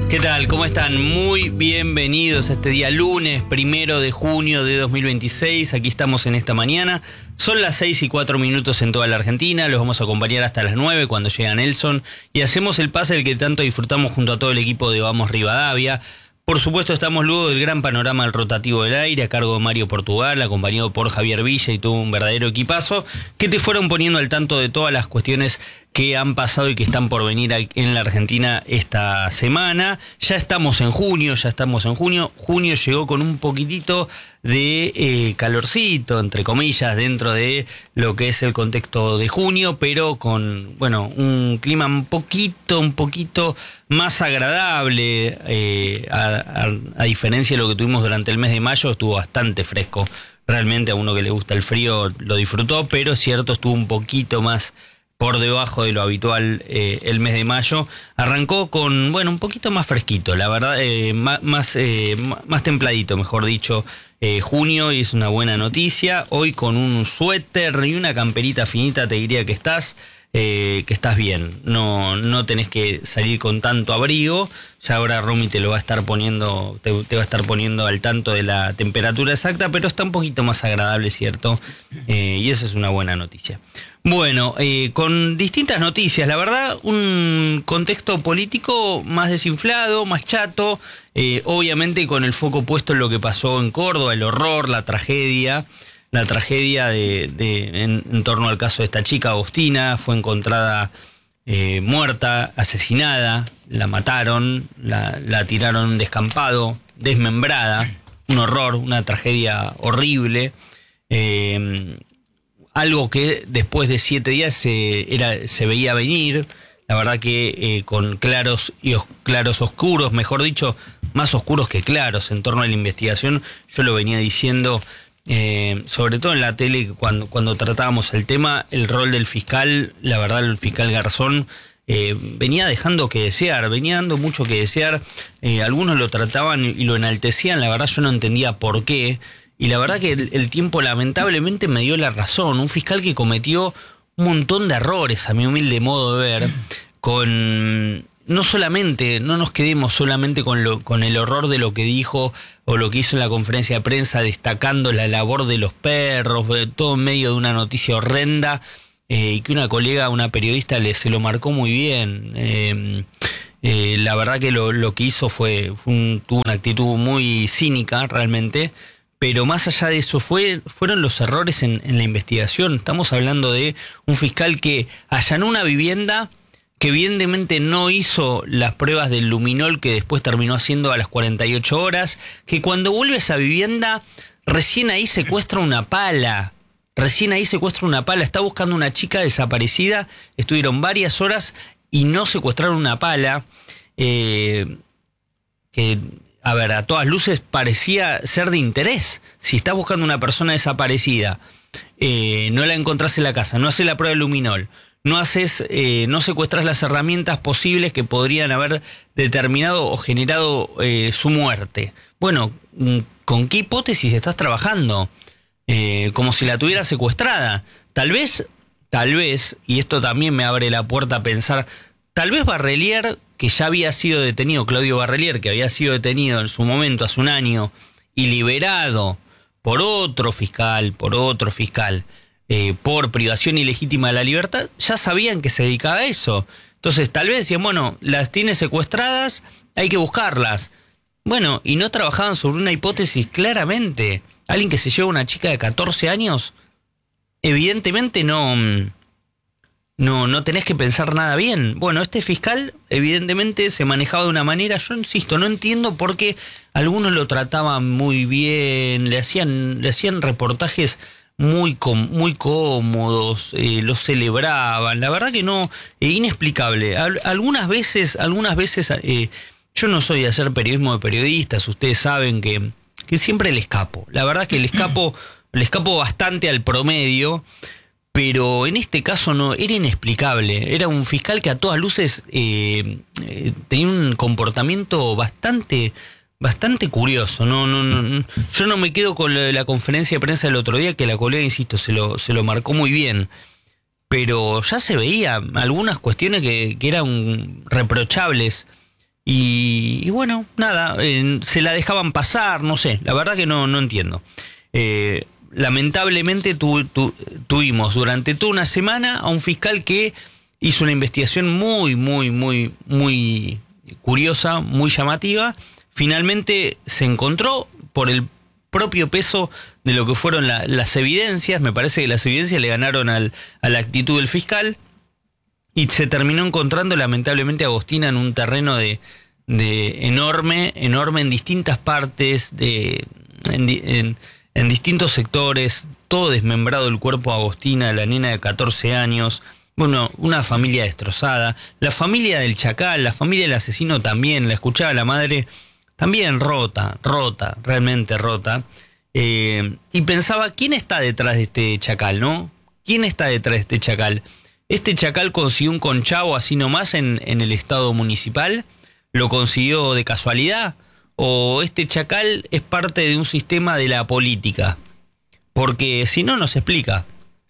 ¿Qué tal? ¿Cómo están? Muy bienvenidos a este día lunes 1 de junio de 2026. Aquí estamos en esta mañana. Son las 6:04 en toda la Argentina. Los vamos a acompañar hasta las 9 cuando llega Nelson. Y hacemos el pase del que tanto disfrutamos junto a todo el equipo de Vamos Rivadavia. Por supuesto, estamos luego del gran panorama del rotativo del aire a cargo de Mario Portugal, acompañado por Javier Villa y todo un verdadero equipazo que te fueron poniendo al tanto de todas las cuestiones que han pasado y que están por venir en la Argentina esta semana. Ya estamos en junio. Junio llegó con un poquitito de calorcito, entre comillas, dentro de lo que es el contexto de junio, pero con, bueno, un clima un poquito más agradable, a diferencia de lo que tuvimos durante el mes de mayo. Estuvo bastante fresco. Realmente a uno que le gusta el frío lo disfrutó, pero es cierto, estuvo un poquito más por debajo de lo habitual el mes de mayo. Arrancó con, bueno, un poquito más fresquito, la verdad, más templadito, mejor dicho, junio, y es una buena noticia. Hoy con un suéter y una camperita finita te diría que estás bien, no tenés que salir con tanto abrigo. Ya ahora Romy te lo va a estar poniendo, te va a estar poniendo al tanto de la temperatura exacta, pero está un poquito más agradable, ¿cierto? Y eso es una buena noticia. Bueno, con distintas noticias, la verdad, un contexto político más desinflado, más chato, obviamente con el foco puesto en lo que pasó en Córdoba, el horror, la tragedia en torno al caso de esta chica, Agostina. Fue encontrada muerta, asesinada, la mataron, la tiraron en un descampado, desmembrada, un horror, una tragedia horrible. Algo que después de 7 días se veía venir. La verdad que con claros oscuros, mejor dicho, más oscuros que claros en torno a la investigación. Yo lo venía diciendo, sobre todo en la tele, cuando tratábamos el tema, el rol del fiscal, la verdad, el fiscal Garzón venía dejando que desear, venía dando mucho que desear. Algunos lo trataban y lo enaltecían, la verdad yo no entendía por qué. Y la verdad que el tiempo lamentablemente me dio la razón. Un fiscal que cometió un montón de errores, a mi humilde modo de ver, no nos quedemos solamente con el horror de lo que dijo o lo que hizo en la conferencia de prensa, destacando la labor de los perros, todo en medio de una noticia horrenda, y que una colega, una periodista, se lo marcó muy bien. La verdad que lo que hizo tuvo una actitud muy cínica realmente. Pero más allá de eso, fueron los errores en la investigación. Estamos hablando de un fiscal que allanó una vivienda, que evidentemente no hizo las pruebas del luminol que después terminó haciendo a las 48 horas, que cuando vuelve a esa vivienda, recién ahí secuestra una pala. Está buscando una chica desaparecida, estuvieron varias horas y no secuestraron una pala, que... A ver, a todas luces parecía ser de interés. Si estás buscando una persona desaparecida, no la encontrás en la casa, no haces la prueba de luminol, no secuestras las herramientas posibles que podrían haber determinado o generado su muerte. Bueno, ¿con qué hipótesis estás trabajando? Como si la tuviera secuestrada. Tal vez, y esto también me abre la puerta a pensar, tal vez Barrelier, que ya había sido detenido, Claudio Barrelier, que había sido detenido en su momento hace un año y liberado por otro fiscal, por privación ilegítima de la libertad, ya sabían que se dedicaba a eso. Entonces tal vez decían, bueno, las tiene secuestradas, hay que buscarlas. Bueno, y no trabajaban sobre una hipótesis claramente. Alguien que se lleva a una chica de 14 años, evidentemente no tenés que pensar nada bien. Bueno, este fiscal evidentemente se manejaba de una manera, yo insisto, no entiendo por qué algunos lo trataban muy bien, le hacían reportajes muy cómodos, lo celebraban, la verdad que no, inexplicable. Algunas veces, yo no soy de hacer periodismo de periodistas, ustedes saben que siempre le escapo, la verdad que le escapo bastante al promedio. Pero en este caso no, era inexplicable. Era un fiscal que a todas luces tenía un comportamiento bastante curioso. Yo no me quedo con la conferencia de prensa del otro día, que la colega, insisto, se lo marcó muy bien. Pero ya se veía algunas cuestiones que eran reprochables. y bueno, nada, se la dejaban pasar, no sé, la verdad que no entiendo. Lamentablemente tuvimos durante toda una semana a un fiscal que hizo una investigación muy curiosa, muy llamativa. Finalmente se encontró por el propio peso de lo que fueron las evidencias. Me parece que las evidencias le ganaron a la actitud del fiscal y se terminó encontrando lamentablemente a Agostina en un terreno de enorme en distintas partes, en distintos sectores, todo desmembrado el cuerpo de Agostina, la nena de 14 años, bueno, una familia destrozada, la familia del chacal, la familia del asesino también, la escuchaba la madre, también rota, realmente rota, y pensaba, ¿quién está detrás de este chacal, no? ¿Quién está detrás de este chacal? ¿Este chacal consiguió un conchavo así nomás en el estado municipal? ¿Lo consiguió de casualidad? ¿O este chacal es parte de un sistema de la política? Porque si no, nos explica.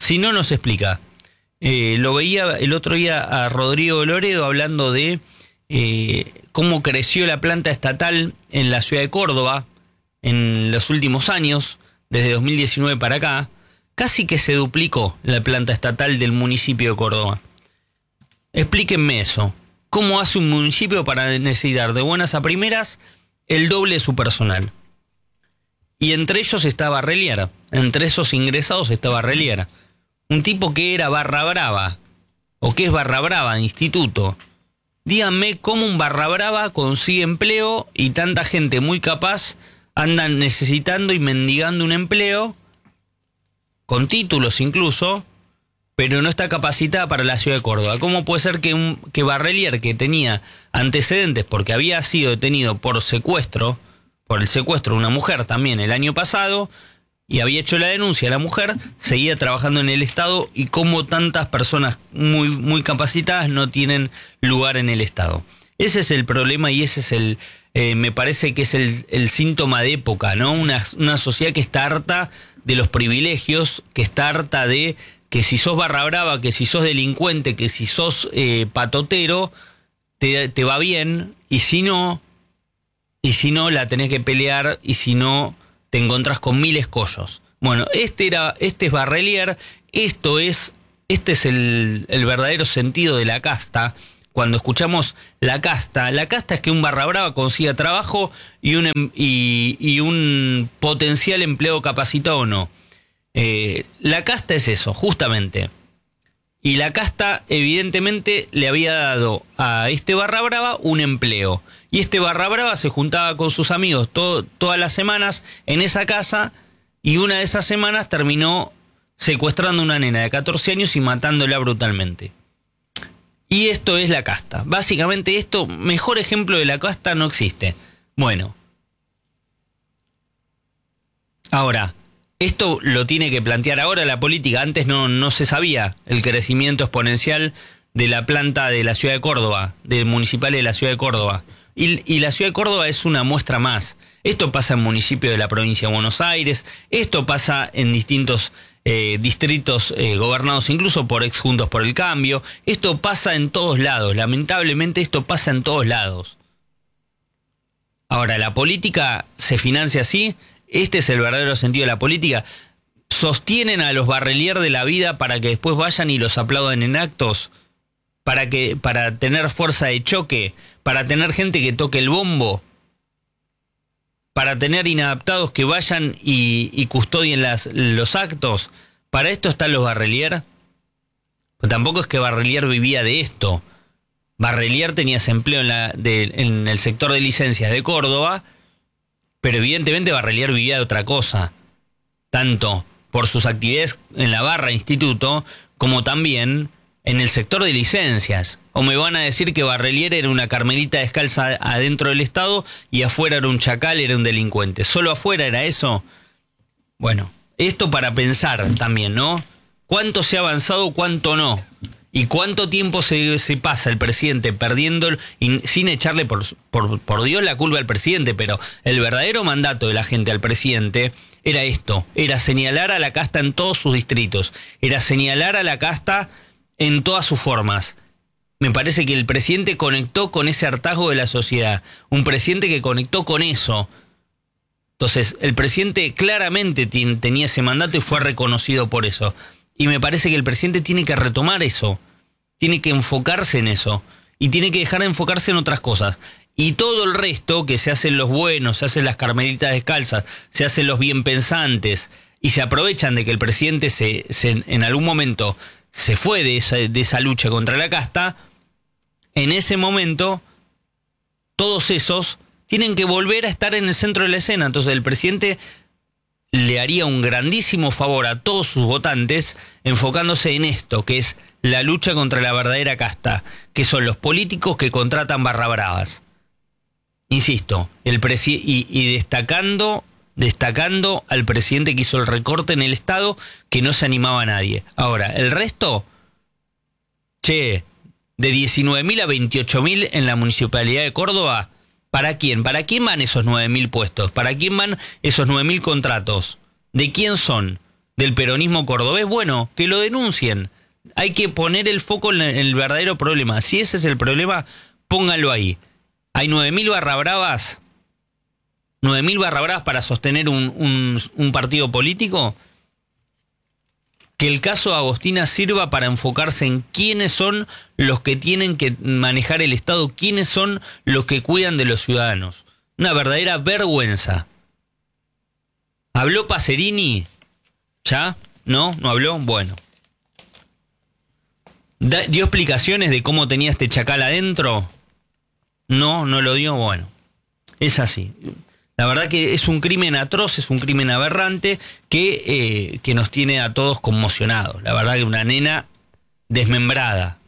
Lo veía el otro día a Rodrigo Loredo hablando de cómo creció la planta estatal en la ciudad de Córdoba en los últimos años, desde 2019 para acá. Casi que se duplicó la planta estatal del municipio de Córdoba. Explíquenme eso. ¿Cómo hace un municipio para necesitar de buenas a primeras el doble de su personal? Y entre ellos está Barrelier. Entre esos ingresados está Barrelier. Un tipo que era barra brava, o que es barra brava de instituto. Díganme cómo un barra brava consigue empleo y tanta gente muy capaz andan necesitando y mendigando un empleo, con títulos incluso, pero no está capacitada para la ciudad de Córdoba. ¿Cómo puede ser que Barrelier, que tenía antecedentes porque había sido detenido por el secuestro de una mujer también el año pasado, y había hecho la denuncia a la mujer, seguía trabajando en el Estado, y cómo tantas personas muy capacitadas no tienen lugar en el Estado? Ese es el problema y ese es me parece que es el síntoma de época, ¿no? Una sociedad que está harta de los privilegios, que está harta de que si sos barra brava, que si sos delincuente, que si sos patotero, te va bien, y si no la tenés que pelear, y si no te encontrás con mil escollos. Bueno, este es Barrelier, este es el verdadero sentido de la casta. Cuando escuchamos la casta es que un barra brava consiga trabajo y un potencial empleo capacitado o no. La casta es eso, justamente. Y la casta evidentemente le había dado a este barra brava un empleo. Y este barra brava se juntaba con sus amigos todas las semanas en esa casa, y una de esas semanas terminó secuestrando a una nena de 14 años y matándola brutalmente. Y esto es la casta. Básicamente mejor ejemplo de la casta no existe. Bueno. Ahora, esto lo tiene que plantear ahora la política. Antes no se sabía el crecimiento exponencial de la planta de la ciudad de Córdoba, del municipal de la ciudad de Córdoba. Y la ciudad de Córdoba es una muestra más. Esto pasa en municipios de la provincia de Buenos Aires, esto pasa en distintos distritos gobernados incluso por ex Juntos por el Cambio. Esto pasa en todos lados, lamentablemente esto pasa en todos lados. Ahora, ¿la política se financia así? Este es el verdadero sentido de la política. ¿Sostienen a los Barrelier de la vida para que después vayan y los aplaudan en actos? ¿Para tener fuerza de choque? ¿Para tener gente que toque el bombo? ¿Para tener inadaptados que vayan y custodien los actos? ¿Para esto están los Barrelier? Pues tampoco es que Barrelier vivía de esto. Barrelier tenía ese empleo en el sector de licencias de Córdoba, pero evidentemente Barrelier vivía de otra cosa, tanto por sus actividades en la barra instituto, como también en el sector de licencias. O me van a decir que Barrelier era una carmelita descalza adentro del Estado y afuera era un chacal, era un delincuente. ¿Solo afuera era eso? Bueno, esto para pensar también, ¿no? ¿Cuánto se ha avanzado, cuánto no? ¿Y cuánto tiempo se pasa el presidente perdiendo, y sin echarle por Dios la culpa al presidente? Pero el verdadero mandato de la gente al presidente era esto, era señalar a la casta en todos sus distritos, era señalar a la casta en todas sus formas. Me parece que el presidente conectó con ese hartazgo de la sociedad. Un presidente que conectó con eso. Entonces, el presidente claramente tenía ese mandato y fue reconocido por eso. Y me parece que el presidente tiene que retomar eso. Tiene que enfocarse en eso. Y tiene que dejar de enfocarse en otras cosas. Y todo el resto, que se hacen los buenos, se hacen las carmelitas descalzas, se hacen los bien pensantes, y se aprovechan de que el presidente en algún momento se fue de esa lucha contra la casta. En ese momento, todos esos tienen que volver a estar en el centro de la escena. Entonces el presidente le haría un grandísimo favor a todos sus votantes enfocándose en esto, que es la lucha contra la verdadera casta, que son los políticos que contratan barra bravas. Insisto, y destacando al presidente que hizo el recorte en el Estado, que no se animaba a nadie. Ahora, el resto, de 19.000 a 28.000 en la Municipalidad de Córdoba, ¿para quién? ¿Para quién van esos 9.000 puestos? ¿Para quién van esos 9.000 contratos? ¿De quién son? ¿Del peronismo cordobés? Bueno, que lo denuncien. Hay que poner el foco en el verdadero problema. Si ese es el problema, póngalo ahí. Hay 9.000 barra bravas. 9.000 barra bravas para sostener un partido político. Que el caso Agostina sirva para enfocarse en quiénes son los que tienen que manejar el Estado, quiénes son los que cuidan de los ciudadanos. Una verdadera vergüenza. ¿Habló Pacerini? ¿Ya? ¿No? ¿No habló? Bueno. ¿Dio explicaciones de cómo tenía este chacal adentro? No lo dio. Bueno, es así. La verdad que es un crimen atroz, es un crimen aberrante que nos tiene a todos conmocionados. La verdad que una nena desmembrada.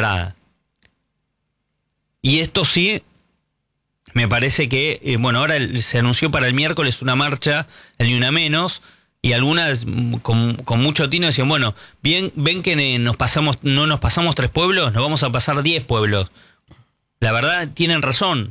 Y esto sí, me parece que, bueno, ahora se anunció para el miércoles una marcha, el Ni Una Menos, y algunas con mucho tino decían, bueno, ven que no nos pasamos 3 pueblos, nos vamos a pasar 10 pueblos. La verdad, tienen razón.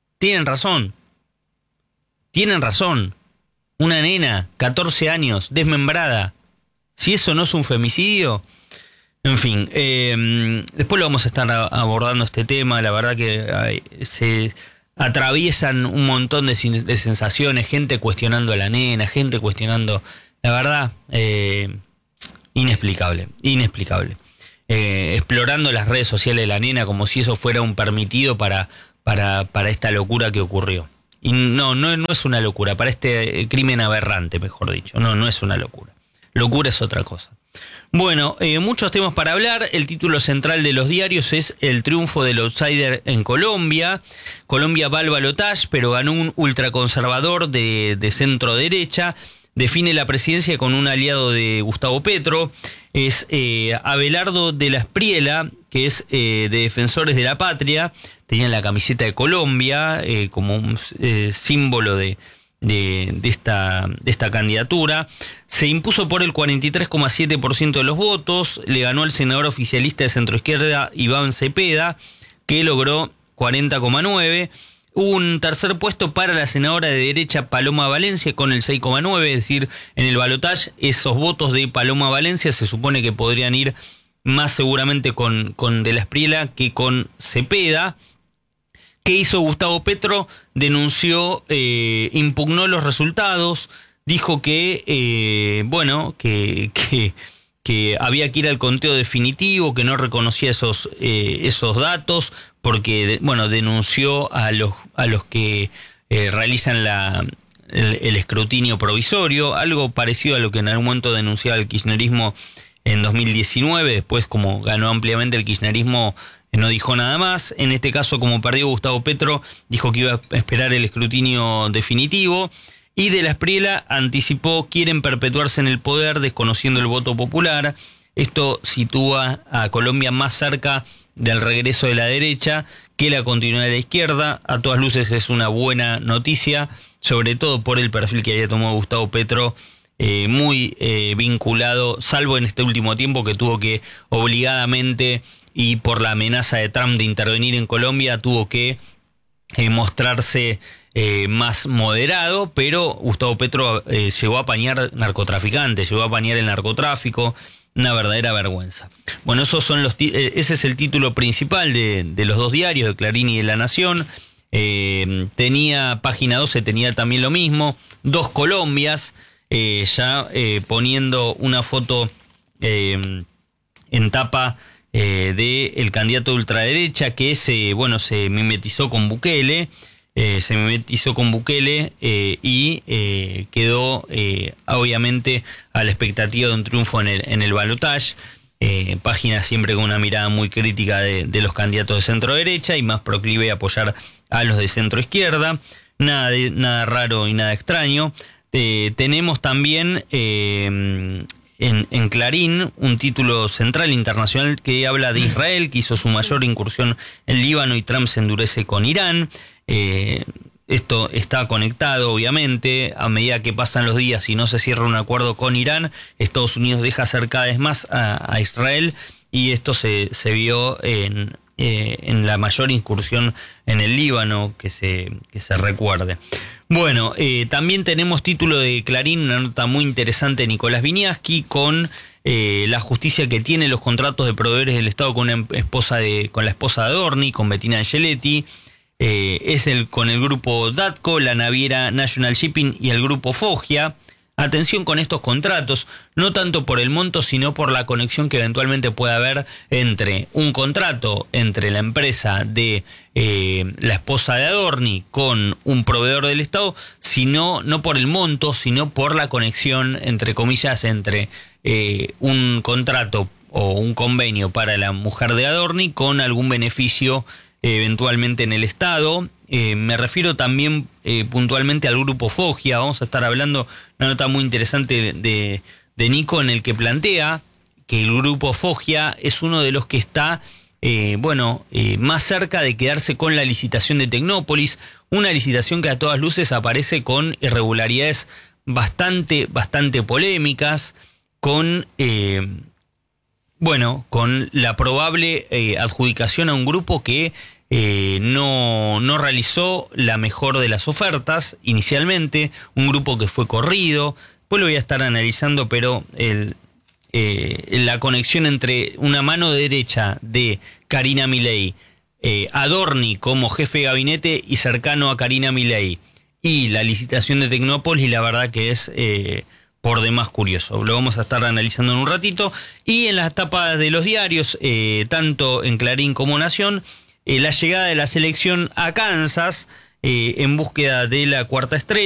Una nena, 14 años, desmembrada. Si eso no es un femicidio. En fin, después lo vamos a estar abordando este tema. La verdad que se atraviesan un montón de sensaciones. Gente cuestionando a la nena, gente cuestionando... La verdad, inexplicable. Explorando las redes sociales de la nena como si eso fuera un permitido para esta locura que ocurrió. Y no es una locura, para este crimen aberrante, mejor dicho. No es una locura. Locura es otra cosa. Bueno, muchos temas para hablar. El título central de los diarios es el triunfo del outsider en Colombia. Colombia va al balotaje, pero ganó un ultraconservador de centro derecha. Define la presidencia con un aliado de Gustavo Petro. Es Abelardo de la Espriella, que es de Defensores de la Patria. Tenía la camiseta de Colombia como un símbolo de esta candidatura. Se impuso por el 43,7% de los votos. Le ganó al senador oficialista de centroizquierda Iván Cepeda, que logró 40,9%. Hubo un tercer puesto para la senadora de derecha Paloma Valencia con el 6,9%, es decir, en el balotaje esos votos de Paloma Valencia se supone que podrían ir más seguramente con de la Espriella que con Cepeda. ¿Qué hizo Gustavo Petro? Denunció, impugnó los resultados, dijo que había que ir al conteo definitivo, que no reconocía esos datos, porque denunció a los que realizan el escrutinio provisorio, algo parecido a lo que en algún momento denunciaba el kirchnerismo en 2019, después como ganó ampliamente el kirchnerismo no dijo nada más. En este caso, como perdió Gustavo Petro, dijo que iba a esperar el escrutinio definitivo. Y de la Espriella anticipó quieren perpetuarse en el poder desconociendo el voto popular. Esto sitúa a Colombia más cerca del regreso de la derecha que la continuidad de la izquierda. A todas luces es una buena noticia, sobre todo por el perfil que había tomado Gustavo Petro, muy vinculado, salvo en este último tiempo que tuvo que obligadamente y por la amenaza de Trump de intervenir en Colombia, tuvo que mostrarse más moderado, pero Gustavo Petro llegó a apañar narcotraficantes, llegó a apañar el narcotráfico, una verdadera vergüenza. Bueno, ese es el título principal de los dos diarios, de Clarín y de La Nación. Página 12 tenía también lo mismo, dos Colombias, poniendo una foto en tapa del candidato de ultraderecha que se mimetizó con Bukele. Y quedó obviamente a la expectativa de un triunfo en el balotaje. Página siempre con una mirada muy crítica de los candidatos de centro derecha y más proclive a apoyar a los de centro izquierda. Nada raro y nada extraño. Tenemos también en Clarín un título central internacional que habla de Israel, que hizo su mayor incursión en Líbano y Trump se endurece con Irán. Esto está conectado, obviamente. A medida que pasan los días y no se cierra un acuerdo con Irán, Estados Unidos deja hacer cada vez más a Israel, y esto se vio en la mayor incursión en el Líbano que se recuerde. Bueno, también tenemos título de Clarín, una nota muy interesante de Nicolás Viñaski con la justicia que tiene los contratos de proveedores del Estado con la esposa de Adorni, con Bettina Angeletti. Con el grupo DATCO, la naviera National Shipping y el grupo Foggia. Atención con estos contratos, no tanto por el monto, sino por la conexión que eventualmente puede haber entre un contrato entre la empresa de la esposa de Adorni con un proveedor del Estado, no por el monto, sino por la conexión, entre comillas, entre un contrato o un convenio para la mujer de Adorni con algún beneficio eventualmente en el Estado. Me refiero también puntualmente al grupo Foggia. Vamos a estar hablando una nota muy interesante de Nico, en el que plantea que el grupo Foggia es uno de los que está más cerca de quedarse con la licitación de Tecnópolis, una licitación que a todas luces aparece con irregularidades bastante polémicas, con la probable adjudicación a un grupo que no realizó la mejor de las ofertas inicialmente, un grupo que fue corrido. Después lo voy a estar analizando, pero la conexión entre una mano derecha de Karina Milei, Adorni como jefe de gabinete y cercano a Karina Milei, y la licitación de Tecnópolis, la verdad que es por demás curioso. Lo vamos a estar analizando en un ratito. Y en las tapas de los diarios, tanto en Clarín como Nación, la llegada de la selección a Kansas en búsqueda de la cuarta estrella.